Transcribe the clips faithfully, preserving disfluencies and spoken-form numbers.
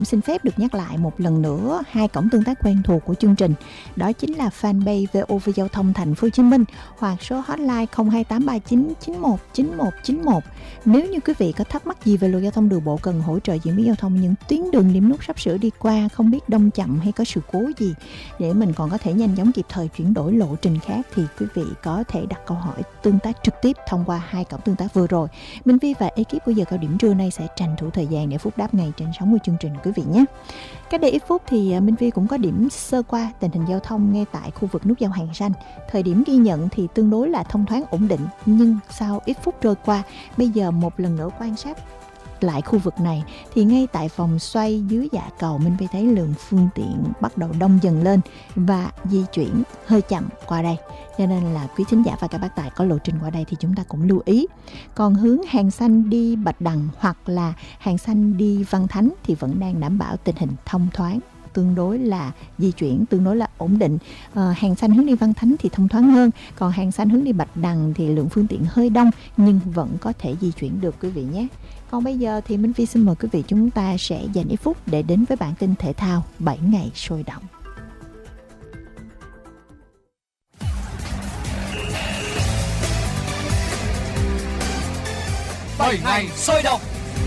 Xin phép được nhắc lại một lần nữa hai cổng tương tác quen thuộc của chương trình. Đó chính là fanpage vê o vê Giao thông Thành phố Hồ Chí Minh hoặc số hotline không hai tám ba chín chín một chín một chín một. Nếu như quý vị có thắc mắc gì về luật giao thông đường bộ, cần hỗ trợ diễn biến giao thông những tuyến đường điểm nút sắp sửa đi qua, không biết đông chậm hay có sự cố gì để mình còn có thể nhanh chóng kịp thời chuyển đổi lộ trình khác, thì quý vị có thể đặt câu hỏi tương tác trực tiếp thông qua hai cổng tương tác vừa rồi. Minh Vi và ekip của giờ cao điểm trưa nay sẽ tranh thủ thời gian để phúc đáp ngay trên sóng của chương trình quý vị nhé. Cách đây ít phút thì Minh Vi cũng có điểm sơ qua tình hình giao thông ngay tại khu vực nút giao Hàng Xanh. Thời điểm ghi nhận thì tương đối là thông thoáng ổn định, nhưng sau ít phút trôi qua, bây giờ một lần nữa quan sát lại khu vực này thì ngay tại vòng xoay dưới dạ cầu, Minh Vi thấy lượng phương tiện bắt đầu đông dần lên và di chuyển hơi chậm qua đây. Cho nên là quý thính giả và các bác tài có lộ trình qua đây thì chúng ta cũng lưu ý. Còn hướng Hàng Xanh đi Bạch Đằng hoặc là Hàng Xanh đi Văn Thánh thì vẫn đang đảm bảo tình hình thông thoáng, tương đối là di chuyển tương đối là ổn định. À, Hàng Xanh hướng đi Văn Thánh thì thông thoáng hơn, còn Hàng Xanh hướng đi Bạch Đằng thì lượng phương tiện hơi đông nhưng vẫn có thể di chuyển được quý vị nhé. Còn bây giờ thì Minh Phi xin mời quý vị chúng ta sẽ dành ít phút để đến với bản tin thể thao bảy ngày sôi động. bảy ngày sôi động.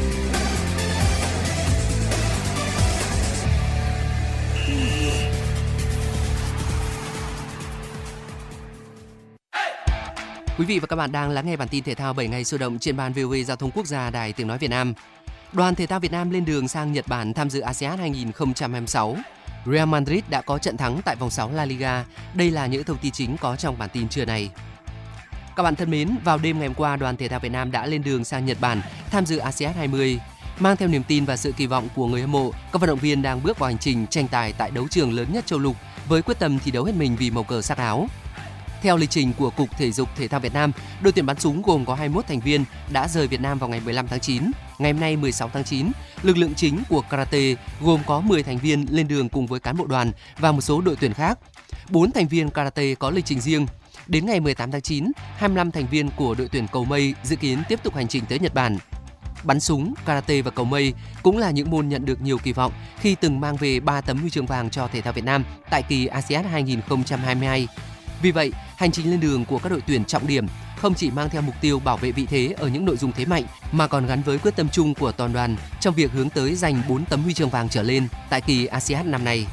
Quý vị và các bạn đang lắng nghe bản tin thể thao bảy ngày sôi động trên ban vê o vê Giao thông Quốc gia, Đài Tiếng nói Việt Nam. Đoàn thể thao Việt Nam lên đường sang Nhật Bản tham dự a sê an hai không hai sáu. Real Madrid đã có trận thắng tại vòng sáu La Liga. Đây là những thông tin chính có trong bản tin trưa này. Các bạn thân mến, vào đêm ngày hôm qua, đoàn thể thao Việt Nam đã lên đường sang Nhật Bản tham dự a sê an hai mươi. Mang theo niềm tin và sự kỳ vọng của người hâm mộ, các vận động viên đang bước vào hành trình tranh tài tại đấu trường lớn nhất châu lục với quyết tâm thi đấu hết mình vì màu cờ sắc áo. Theo lịch trình của Cục Thể dục Thể thao Việt Nam, đội tuyển bắn súng gồm có hai mươi mốt thành viên đã rời Việt Nam vào ngày mười lăm tháng chín. Ngày hôm nay mười sáu tháng chín, lực lượng chính của karate gồm có mười thành viên lên đường cùng với cán bộ đoàn và một số đội tuyển khác. bốn thành viên karate có lịch trình riêng. Đến ngày mười tám tháng chín, hai mươi lăm thành viên của đội tuyển cầu mây dự kiến tiếp tục hành trình tới Nhật Bản. Bắn súng, karate và cầu mây cũng là những môn nhận được nhiều kỳ vọng khi từng mang về ba tấm huy chương vàng cho thể thao Việt Nam tại kỳ a sê an hai không hai hai. Vì vậy, hành trình lên đường của các đội tuyển trọng điểm không chỉ mang theo mục tiêu bảo vệ vị thế ở những nội dung thế mạnh mà còn gắn với quyết tâm chung của toàn đoàn trong việc hướng tới giành bốn tấm huy chương vàng trở lên tại kỳ a sê an năm nay.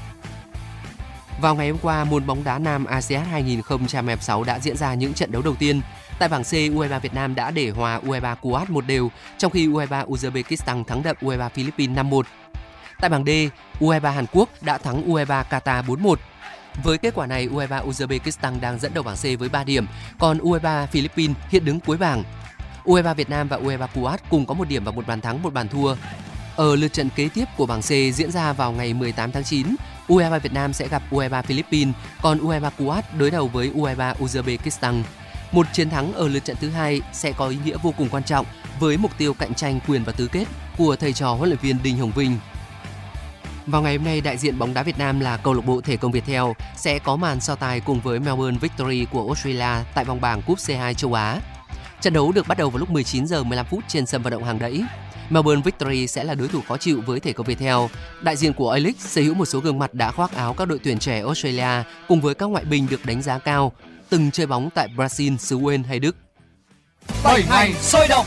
Vào ngày hôm qua, môn bóng đá nam a sê an hai không hai sáu đã diễn ra những trận đấu đầu tiên. Tại bảng C, u hai ba Việt Nam đã để hòa u hai ba Kuwait một đều, trong khi u hai ba Uzbekistan thắng đậm u hai ba Philippines năm một. Tại bảng D, u hai ba Hàn Quốc đã thắng u hai ba Qatar bốn một. Với kết quả này, u hai ba Uzbekistan đang dẫn đầu bảng C với ba điểm, còn u hai ba Philippines hiện đứng cuối bảng. u hai ba Việt Nam và u hai ba Kuwait cùng có một điểm và một bàn thắng, một bàn thua. Ở lượt trận kế tiếp của bảng C diễn ra vào ngày mười tám tháng chín, u hai ba Việt Nam sẽ gặp u hai ba Philippines, còn u hai ba Kuwait đối đầu với u hai ba Uzbekistan. Một chiến thắng ở lượt trận thứ hai sẽ có ý nghĩa vô cùng quan trọng với mục tiêu cạnh tranh quyền vào tứ kết của thầy trò huấn luyện viên Đinh Hồng Vinh. Vào ngày hôm nay, đại diện bóng đá Việt Nam là câu lạc bộ Thể công Viettel sẽ có màn so tài cùng với Melbourne Victory của Australia tại vòng bảng cúp xê hai châu Á. Trận đấu được bắt đầu vào lúc mười chín giờ mười lăm phút trên sân vận động Hàng Đẫy. Melbourne Victory sẽ là đối thủ khó chịu với Thể công Viettel. Đại diện của A-League sở hữu một số gương mặt đã khoác áo các đội tuyển trẻ Australia cùng với các ngoại binh được đánh giá cao, từng chơi bóng tại Brazil, xứ Wales hay Đức. bảy ngày sôi động.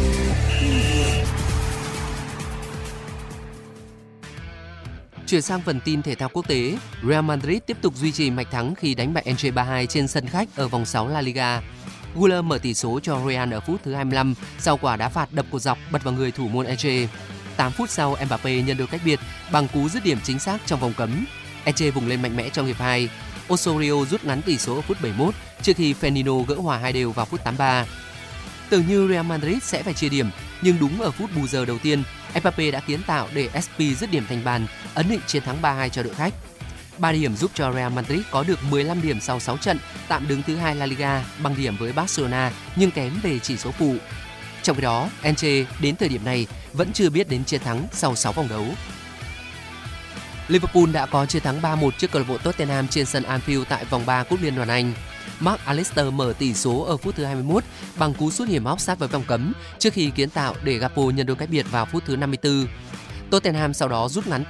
Chuyển sang phần tin thể thao quốc tế, Real Madrid tiếp tục duy trì mạch thắng khi đánh bại Elche ba hai trên sân khách ở vòng sáu La Liga. Güler mở tỷ số cho Real ở phút thứ hai mươi lăm sau quả đá phạt đập cột dọc bật vào người thủ môn Elche. tám phút sau, Mbappé nhận được cách biệt bằng cú dứt điểm chính xác trong vòng cấm. Elche vùng lên mạnh mẽ trong hiệp hai. Osorio rút ngắn tỷ số ở phút bảy mươi mốt trước khi Fernandinho gỡ hòa hai đều vào phút tám mươi ba. Tưởng như Real Madrid sẽ phải chia điểm, nhưng đúng ở phút bù giờ đầu tiên, Mbappé đã kiến tạo để ét pê dứt điểm thành bàn, ấn định chiến thắng ba hai cho đội khách. ba điểm giúp cho Real Madrid có được mười lăm điểm sau sáu trận, tạm đứng thứ hai La Liga bằng điểm với Barcelona nhưng kém về chỉ số phụ. Trong khi đó, Elche đến thời điểm này vẫn chưa biết đến chiến thắng sau sáu vòng đấu. Liverpool đã có chiến thắng ba một trước câu lạc bộ Tottenham trên sân Anfield tại vòng ba Cúp Liên đoàn Anh. Mark Allister mở tỷ số ở phút thứ hai mươi mốt bằng cú sút hiểm hóc sát với vòng cấm trước khi kiến tạo để Gakpo nhận đôi cách biệt vào phút thứ năm mươi tư. Tottenham sau đó rút ngắn